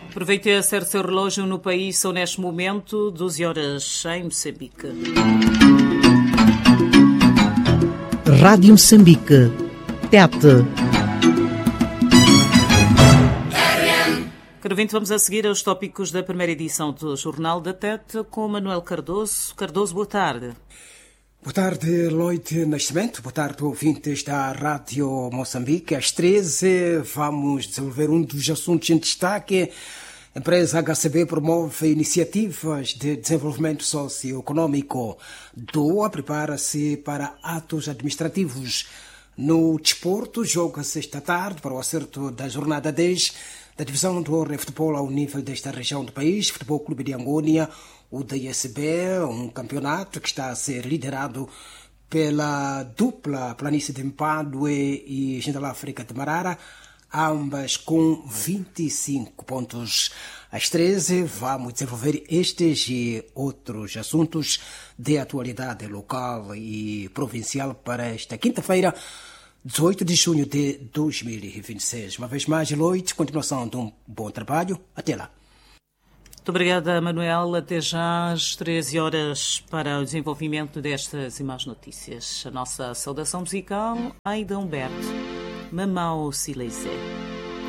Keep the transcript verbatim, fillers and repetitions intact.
Aproveite a ser seu relógio no país, são neste momento doze horas em Moçambique. Rádio Moçambique, Tete. Caro ouvinte, vamos a seguir aos tópicos da primeira edição do Jornal da Tete com Manuel Cardoso. Cardoso, boa tarde. Boa tarde, Lloyd Nascimento. Boa tarde, ouvintes da Rádio Moçambique. Às treze, vamos desenvolver um dos assuntos em destaque. A empresa H C B promove iniciativas de desenvolvimento socioeconômico. Doa prepara-se para atos administrativos. No desporto, joga-se esta tarde para o acerto da jornada dez da divisão do Honra Futebol ao nível desta região do país, Futebol Clube de Angônia, o D S B, um campeonato que está a ser liderado pela dupla Planície de Mpadue e Central África de Marara, ambas com vinte e cinco pontos. Às treze, vamos desenvolver estes e outros assuntos de atualidade local e provincial para esta quinta-feira, dezoito de junho de dois mil e vinte e seis. Uma vez mais, Lloyd, continuação de um bom trabalho. Até lá. Muito obrigada, Manuel. Até já às treze horas para o desenvolvimento destas e mais notícias. A nossa saudação musical, Aida Humberto, Mamau Silêncio.